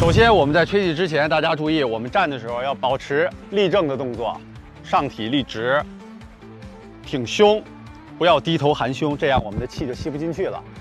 首先，我们在吹气之前，大家注意，我们站的时候要保持立正的动作，上体立直，挺胸，不要低头含胸，这样我们的气就吸不进去了。